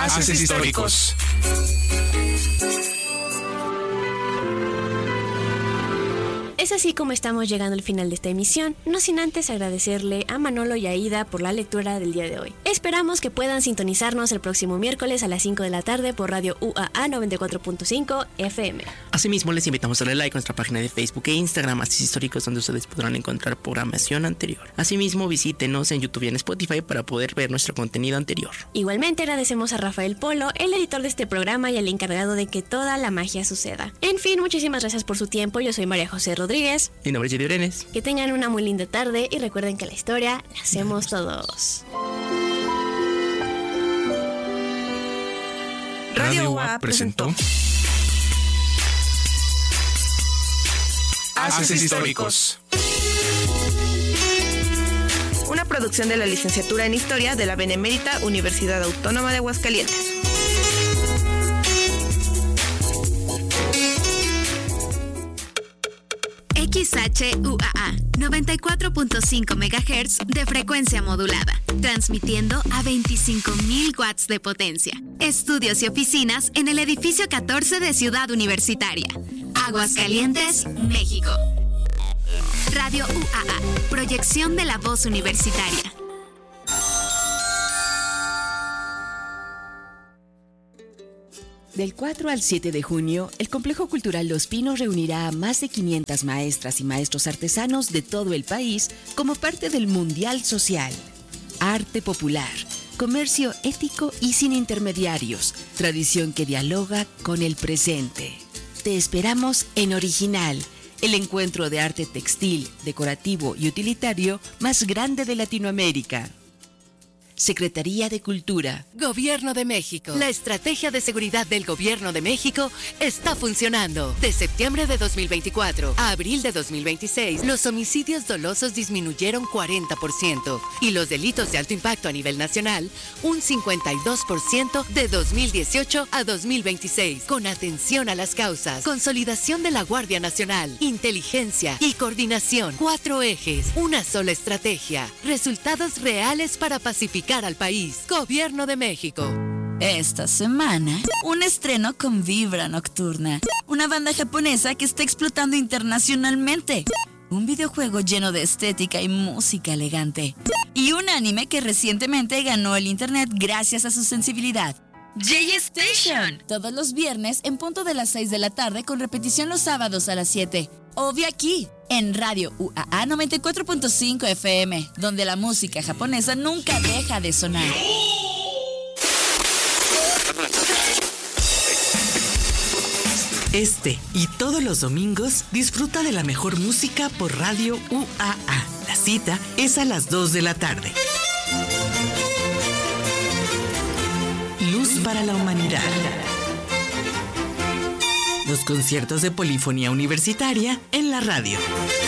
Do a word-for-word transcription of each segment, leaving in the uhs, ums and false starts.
Haces históricos. Es así como estamos llegando al final de esta emisión, no sin antes agradecerle a Manolo y a Aida por la lectura del día de hoy. Esperamos que puedan sintonizarnos el próximo miércoles a las cinco de la tarde por Radio U A A noventa y cuatro punto cinco F M. Asimismo, les invitamos a darle like a nuestra página de Facebook e Instagram, Haces Históricos, donde ustedes podrán encontrar programación anterior. Asimismo, visítenos en YouTube y en Spotify para poder ver nuestro contenido anterior. Igualmente agradecemos a Rafael Polo, el editor de este programa y el encargado de que toda la magia suceda. En fin, muchísimas gracias por su tiempo. Yo soy María José Rodríguez. Mi nombre es Jedi Brenes. Que tengan una muy linda tarde y recuerden que la historia la hacemos todos. Radio U A A presentó Haces históricos. Una producción de la licenciatura en Historia de la Benemérita Universidad Autónoma de Aguascalientes. X H U A A noventa y cuatro punto cinco megahertz de frecuencia modulada, transmitiendo a veinticinco mil watts de potencia. Estudios y oficinas en el edificio catorce de Ciudad Universitaria, Aguascalientes, México. Radio U A A, proyección de la voz universitaria. Del cuatro al siete de junio, el Complejo Cultural Los Pinos reunirá a más de quinientas maestras y maestros artesanos de todo el país como parte del Mundial Social. Arte popular, comercio ético y sin intermediarios, tradición que dialoga con el presente. Te esperamos en Original, el encuentro de arte textil, decorativo y utilitario más grande de Latinoamérica. Secretaría de Cultura. Gobierno de México. La estrategia de seguridad del Gobierno de México está funcionando. De septiembre de dos mil veinticuatro a abril de dos mil veintiséis, los homicidios dolosos disminuyeron cuarenta por ciento y los delitos de alto impacto a nivel nacional un cincuenta y dos por ciento de dos mil dieciocho a dos mil veintiséis. Con atención a las causas, consolidación de la Guardia Nacional, inteligencia y coordinación. Cuatro ejes, una sola estrategia. Resultados reales para pacificar al país. Gobierno de México. Esta semana, un estreno con Vibra Nocturna, una banda japonesa que está explotando internacionalmente, un videojuego lleno de estética y música elegante, y un anime que recientemente ganó el internet gracias a su sensibilidad. J Station. Todos los viernes en punto de las seis de la tarde, con repetición los sábados a las siete. Obvio aquí, en Radio U A A noventa y cuatro punto cinco F M, donde la música japonesa nunca deja de sonar. Este y todos los domingos disfruta de la mejor música por Radio U A A. La cita es a las dos de la tarde. Luz para la Humanidad. Los conciertos de polifonía universitaria en la radio.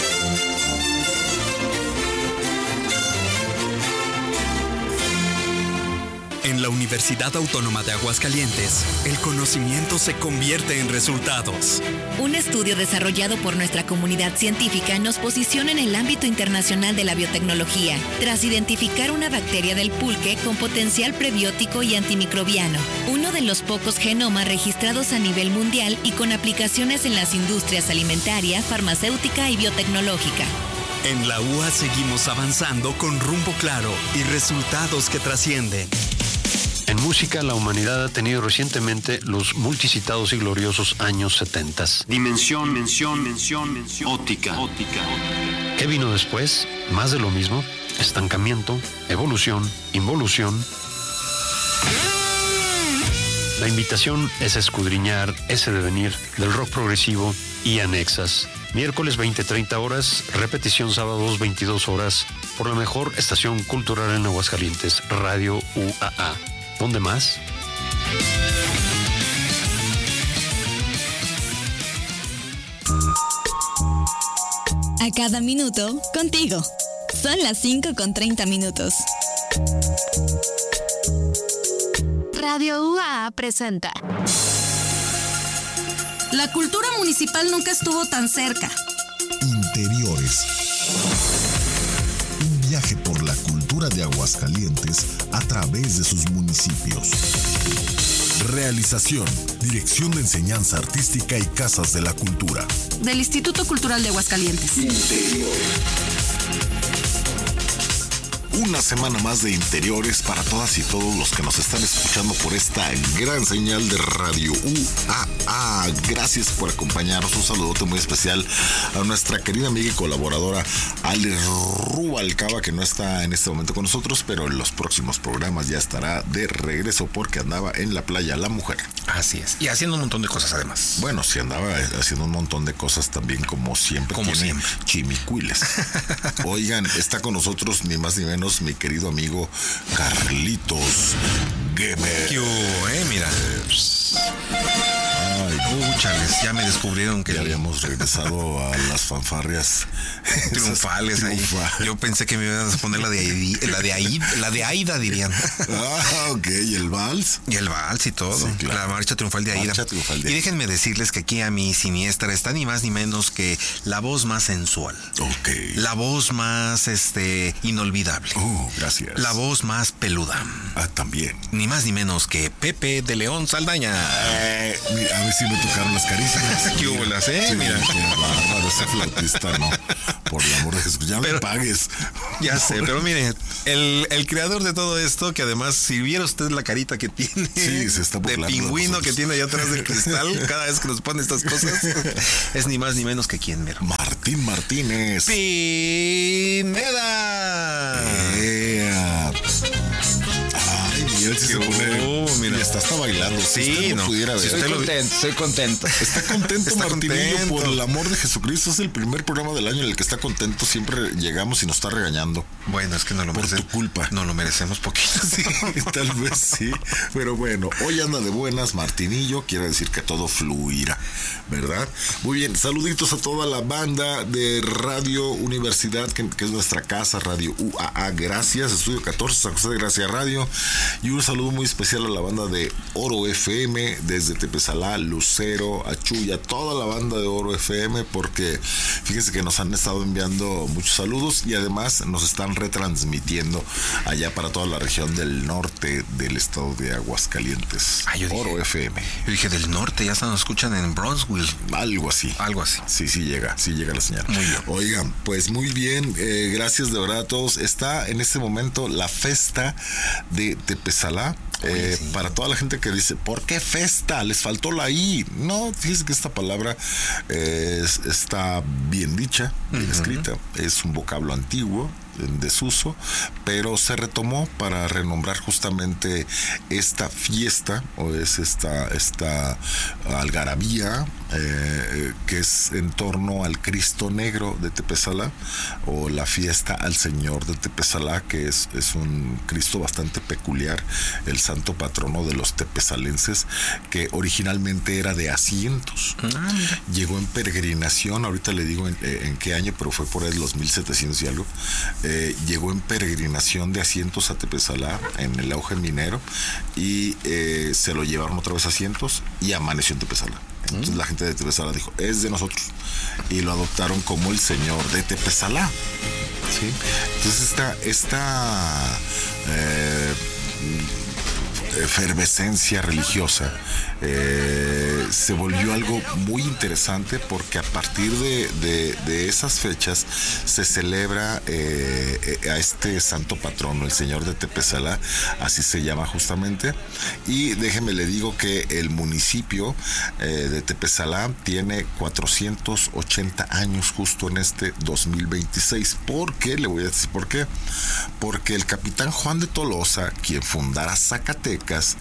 En la Universidad Autónoma de Aguascalientes, el conocimiento se convierte en resultados. Un estudio desarrollado por nuestra comunidad científica nos posiciona en el ámbito internacional de la biotecnología, tras identificar una bacteria del pulque con potencial prebiótico y antimicrobiano, uno de los pocos genomas registrados a nivel mundial y con aplicaciones en las industrias alimentaria, farmacéutica y biotecnológica. En la U A seguimos avanzando con rumbo claro y resultados que trascienden. En música, la humanidad ha tenido recientemente los multicitados y gloriosos años setentas. Dimensión, mención, mención, mención. Óptica, óptica. ¿Qué vino después? Más de lo mismo. Estancamiento, evolución, involución. La invitación es a escudriñar ese devenir del rock progresivo y anexas. Miércoles veinte treinta horas, repetición sábados veintidós horas, por la mejor estación cultural en Aguascalientes, Radio U A A. ¿Dónde más? A cada minuto, contigo. Son las cinco con treinta minutos. Radio U A A presenta. La cultura municipal nunca estuvo tan cerca. Interiores. Un viaje por la cultura Cultura de Aguascalientes a través de sus municipios. Realización, Dirección de Enseñanza Artística y Casas de la Cultura. Del Instituto Cultural de Aguascalientes. Interior. Una semana más de interiores para todas y todos los que nos están escuchando por esta gran señal de Radio U A A. Gracias por acompañarnos. Un saludote muy especial a nuestra querida amiga y colaboradora Ale Rubalcaba, que no está en este momento con nosotros, pero en los próximos programas ya estará de regreso porque andaba en la playa la mujer. Así es. Y haciendo un montón de cosas además. Bueno, sí andaba haciendo un montón de cosas también, como siempre. Como tiene siempre. Chimicuiles. Oigan, está con nosotros ni más ni menos mi querido amigo Carlitos Gamer. ¿Qué hubo, eh? Mira. Ay, uh, chales, ya me descubrieron que ya habíamos regresado a las fanfarrias triunfales ahí. Yo pensé que me iban a poner la de Aida, la de Aida, la de Aida dirían. Ah, ok, y el vals. Y el vals y todo. Sí, claro. La marcha triunfal de Aida. Marcha triunfal de y déjenme decirles que aquí a mi siniestra está ni más ni menos que la voz más sensual. Ok. La voz más este inolvidable. Oh, gracias. La voz más peluda. Ah, también. Ni más ni menos que Pepe de León Saldaña. Eh, mira, a ver si me tocaron las caricias. ¿Qué hubo las, eh? Sí, mira. Qué bárbaro, ese flautista, no. Por el amor de Jesús, ya pero, me pagues. Ya sé, pero mire, el, el creador de todo esto, que además, si viera usted la carita que tiene, sí, se está de pingüino que tiene allá atrás del cristal, cada vez que nos pone estas cosas, es ni más ni menos que quién, mero. Martín Martínez. Pineda. Yeah. Ay, Miguel, si se pone. Oh, mira. Y hasta está bailando. Si sí, usted no. lo pudiera ver. Si estoy lo... contento, estoy contento. Está contento, está Martinillo, contento. por el amor de Jesucristo. Es el primer programa del año en el que está contento. Siempre llegamos y nos está regañando. Bueno, es que no lo merecemos. Por tu culpa. No lo merecemos poquito. Sí, tal vez sí. Pero bueno, hoy anda de buenas Martinillo. Quiere decir que todo fluirá, ¿verdad? Muy bien, saluditos a toda la banda de Radio Universidad, que, que es nuestra casa, Radio U A A. Gracias, Estudio catorce, San José de Gracia Radio. Y un saludo muy especial a la banda de Oro F M, desde Tepesalá, Lucero, Achuya, toda la banda de Oro F M, porque fíjense que nos han estado enviando muchos saludos y además nos están retransmitiendo allá para toda la región del norte del estado de Aguascalientes. Ah, yo dije, Oro F M. Yo dije del norte, ya hasta nos escuchan en Bronzeville. Algo así. Algo así. Sí, sí llega, sí llega la señal. Muy bien. Oigan, pues muy bien, eh, gracias de verdad a todos. Está en este momento la festa de Tepesalá. Eh, sí. Para toda la gente que dice, ¿por qué festa? Les faltó la I. No, fíjense que esta palabra eh, es, está bien dicha, bien uh-huh. escrita. Es un vocablo antiguo, en desuso, pero se retomó para renombrar justamente esta fiesta, o es esta, esta algarabía eh, que es en torno al Cristo Negro de Tepesalá, o la fiesta al Señor de Tepesalá, que es, es un Cristo bastante peculiar, el santo patrono de los tepesalenses, que originalmente era de asientos. Ah, llegó en peregrinación, ahorita le digo en, en qué año, pero fue por el los mil setecientos y algo. Eh, llegó en peregrinación de asientos a Tepesalá en el auge minero y eh, se lo llevaron otra vez a asientos y amaneció en Tepesalá. Entonces mm. la gente de Tepesalá dijo, es de nosotros, y lo adoptaron como el Señor de Tepesalá. ¿Sí? Entonces esta, esta eh, efervescencia religiosa eh, se volvió algo muy interesante, porque a partir de, de, de esas fechas se celebra eh, a este santo patrono, el Señor de Tepesalá, así se llama justamente. Y déjeme le digo que el municipio eh, de Tepesalá tiene cuatrocientos ochenta años justo en este dos mil veintiséis. ¿Por qué? Le voy a decir por qué. Porque el capitán Juan de Tolosa, quien fundara Zacatecas,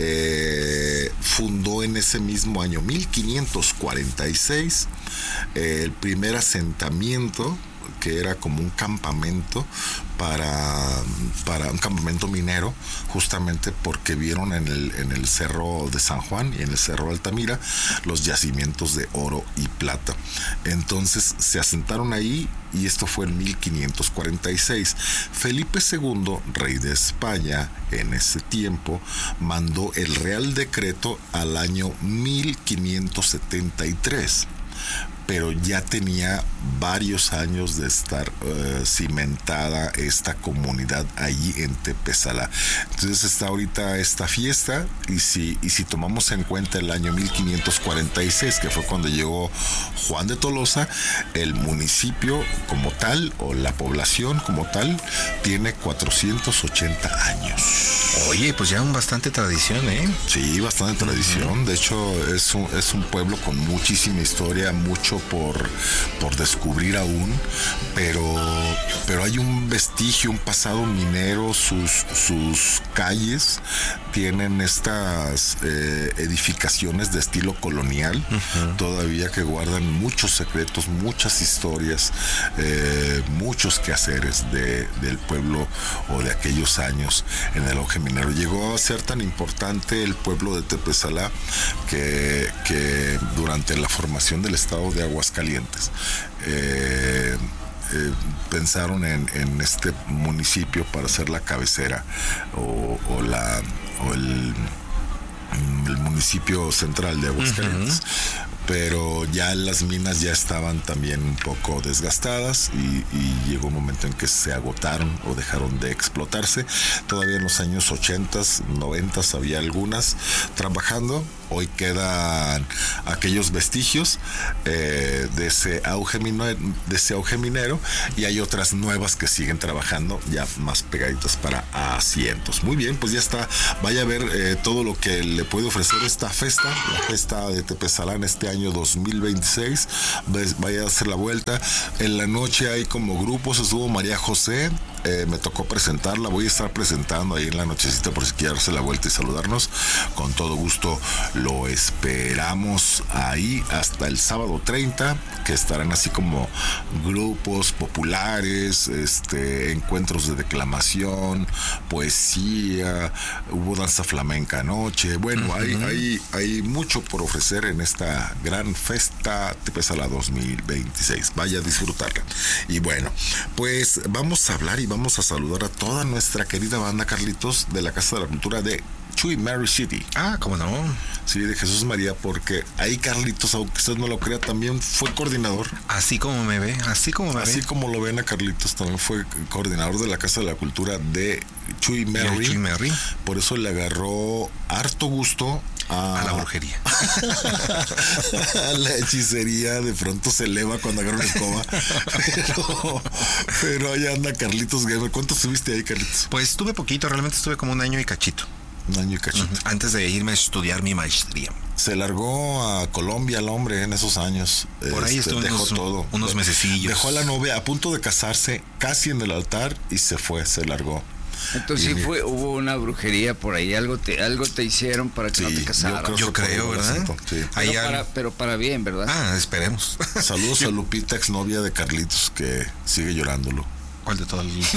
eh, fundó en ese mismo año mil quinientos cuarenta y seis eh, el primer asentamiento, que era como un campamento para, para un campamento minero, justamente porque vieron en el, en el cerro de San Juan y en el cerro de Altamira los yacimientos de oro y plata. Entonces se asentaron ahí, y esto fue en mil quinientos cuarenta y seis. Felipe segundo, rey de España, en ese tiempo mandó el Real Decreto al año mil quinientos setenta y tres. pero ya tenía varios años de estar uh, cimentada esta comunidad allí en Tepezalá. Entonces está ahorita esta fiesta, y si, y si tomamos en cuenta el año mil quinientos cuarenta y seis, que fue cuando llegó Juan de Tolosa, el municipio como tal, o la población como tal, tiene cuatrocientos ochenta años. Oye, pues ya un bastante tradición, ¿eh? Sí, bastante tradición. De hecho, es un, es un pueblo con muchísima historia, mucho por, por descubrir aún, pero, pero hay un vestigio, un pasado minero. Sus, sus calles tienen estas eh, edificaciones de estilo colonial, uh-huh. todavía, que guardan muchos secretos, muchas historias, eh, muchos quehaceres de, del pueblo o de aquellos años en el auge minero. Llegó a ser tan importante el pueblo de Tepezalá que, que durante la formación del estado de Aguascalientes eh, eh, pensaron en, en este municipio para ser la cabecera o, o la o el, el municipio central de Aguascalientes. Uh-huh. Pero ya las minas ya estaban también un poco desgastadas y, y llegó un momento en que se agotaron o dejaron de explotarse. Todavía en los años ochenta, noventa había algunas trabajando. Hoy quedan aquellos vestigios eh, de ese auge minero, de ese auge minero, y hay otras nuevas que siguen trabajando ya más pegaditas para asientos. Muy bien, pues ya está. Vaya a ver eh, todo lo que le puede ofrecer esta festa, la festa de Tepezalá en este año dos mil veintiséis. Vaya a hacer la vuelta. En la noche hay como grupos. Estuvo María José, eh, me tocó presentarla. Voy a estar presentando ahí en la nochecita, por si quiere darse la vuelta y saludarnos. Con todo gusto lo esperamos ahí hasta el sábado treinta, que estarán así como grupos populares, este, encuentros de declamación, poesía, hubo danza flamenca anoche. Bueno, uh-huh. hay, hay, hay mucho por ofrecer en esta gran festa Tepezalá dos mil veintiséis. Vaya a disfrutarla. Y bueno, pues vamos a hablar y vamos a saludar a toda nuestra querida banda, Carlitos, de la Casa de la Cultura de Chuy Mary City. Ah, ¿cómo no? Sí, de Jesús María, porque ahí Carlitos, aunque usted no lo crea, también fue coordinador. Así como me ve, así como me así ve. Así como lo ven a Carlitos, también fue coordinador de la Casa de la Cultura de Chuy Mary. Chuy Mary. Por eso le agarró harto gusto a, a la brujería. A la hechicería. De pronto se eleva cuando agarra una escoba. Pero, pero ahí anda Carlitos Gamer. ¿Cuánto estuviste ahí, Carlitos? Pues estuve poquito, realmente estuve como un año y cachito. Un año y cachito. Uh-huh. Antes de irme a estudiar mi maestría. Se largó a Colombia el hombre en esos años. Por ahí este, estuvo dejó unos, todo. Unos mesecillos. Dejó a la novia a punto de casarse, casi en el altar, y se fue, se largó. Entonces sí fue, hubo una brujería por ahí, algo te, algo te hicieron para que sí, no te casaras. Yo creo, yo creo ¿verdad? Sí. Pero, para, pero para bien, ¿verdad? Ah, esperemos. Saludos a Lupita, exnovia de Carlitos, que sigue llorándolo. ¿Cuál de todas las?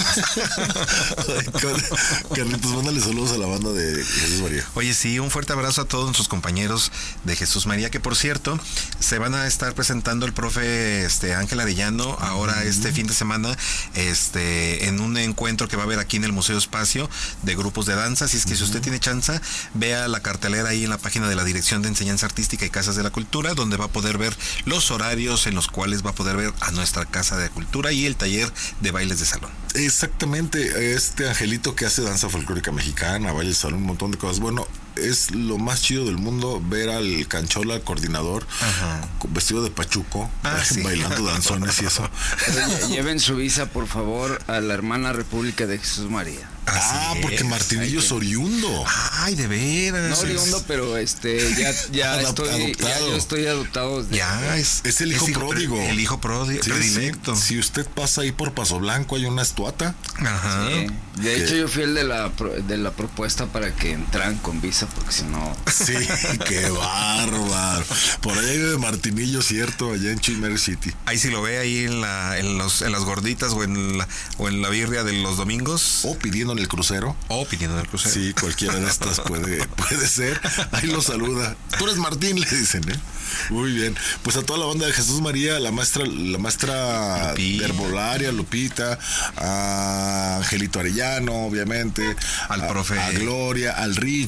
Carlitos, mándale saludos a la banda de Jesús María. Oye, sí, un fuerte abrazo a todos nuestros compañeros de Jesús María, que por cierto, se van a estar presentando el profe este Ángel Arellano ahora uh-huh. este fin de semana, este, en un encuentro que va a haber aquí en el Museo Espacio de grupos de danza. Así es que uh-huh. si usted tiene chance, vea la cartelera ahí en la página de la Dirección de Enseñanza Artística y Casas de la Cultura, donde va a poder ver los horarios en los cuales va a poder ver a nuestra Casa de Cultura y el taller de bailes de salón. Exactamente, este Angelito que hace danza folclórica mexicana, baile de salón, un montón de cosas. Bueno, es lo más chido del mundo ver al Canchola, al coordinador, ajá. vestido de pachuco, ah, sí. bailando danzones y eso. Lleven su visa, por favor, a la hermana República de Jesús María. Así ah, es. Porque Martinillo es oriundo. Ay, de veras. No oriundo, pero este ya, ya Adap- estoy ya yo estoy adoptado desde ya es, es el hijo es pródigo. El hijo pródigo, sí, predilecto. Sí. Si usted pasa ahí por Paso Blanco hay una estatua. Ajá. Sí. De hecho, yo fui el de la de la propuesta para que entraran con visa, porque si no. Sí, qué bárbaro. Por ahí de Martinillo, cierto, allá en Chuy Mary City. Ahí si lo ve ahí en la en los en las gorditas o en la o en la birria de los domingos. O pidiendo en el crucero. O pidiendo en el crucero. Sí, cualquiera de estas puede, puede ser. Ahí lo saluda. Tú eres Martín, le dicen, ¿eh? Muy bien. Pues a toda la banda de Jesús María, la maestra, la maestra de herbolaria, Lupita, a Angelito Arellano, obviamente. Al a, profe. A Gloria, al Richie, al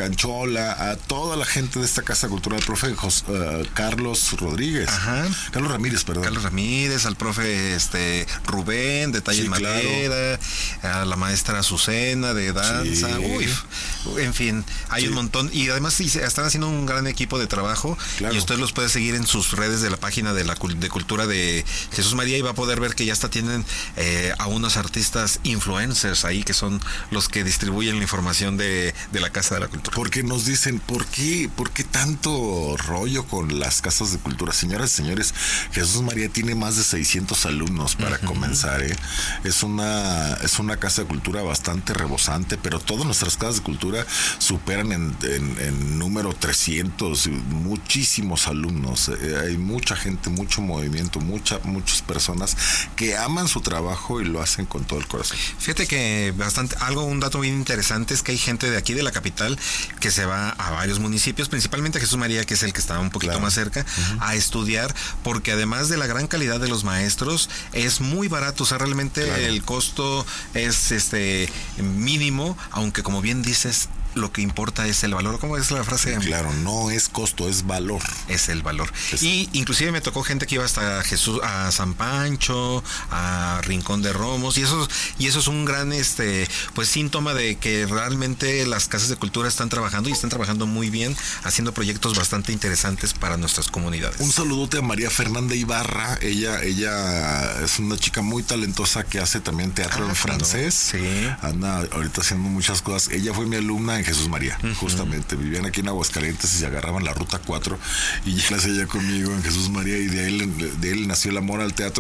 Canchola, a toda la gente de esta Casa Cultural, al profe Jos, uh, Carlos Rodríguez. Ajá. Carlos Ramírez, perdón. Carlos Ramírez, al profe este Rubén, de Talla Sí, en Madera, claro. A la maestra Azucena, de danza. Sí. Uy, en fin, hay sí. un montón. Y además sí, están haciendo un gran equipo de trabajo. Claro. Y usted los puede seguir en sus redes de la página de la de Cultura de Jesús María y va a poder ver que ya hasta tienen eh, a unos artistas influencers ahí que son los que distribuyen la información de, de la Casa de la Cultura. Porque nos dicen, ¿por qué, ¿por qué tanto rollo con las casas de cultura? Señoras y señores, Jesús María tiene más de seiscientos alumnos para uh-huh. comenzar, ¿eh? Es una, es una casa de cultura bastante rebosante, pero todas nuestras casas de cultura superan en, en, en número trescientos, muchísimos alumnos. Eh, hay mucha gente, mucho movimiento, mucha, muchas personas que aman su trabajo y lo hacen con todo el corazón. Fíjate que bastante, algo, un dato bien interesante es que hay gente de aquí de la capital que se va a varios municipios, principalmente a Jesús María, que es el que está un poquito claro. más cerca, uh-huh. a estudiar, porque además de la gran calidad de los maestros, es muy barato, o sea, realmente claro. el costo es este mínimo, aunque como bien dices, lo que importa es el valor. ¿Cómo es la frase? Claro, no es costo, es valor. Es el valor. Es... Y inclusive me tocó gente que iba hasta Jesús, a San Pancho, a Rincón de Romos, y eso, y eso es un gran este pues síntoma de que realmente las casas de cultura están trabajando y están trabajando muy bien, haciendo proyectos bastante interesantes para nuestras comunidades. Un saludote a María Fernanda Ibarra. Ella, ella es una chica muy talentosa que hace también teatro ah, en francés. Sí. Anda ahorita haciendo muchas cosas. Ella fue mi alumna en Jesús María, uh-huh. justamente. Vivían aquí en Aguascalientes y se agarraban la ruta cuatro y ya la hacía conmigo en Jesús María y de él, de él nació el amor al teatro.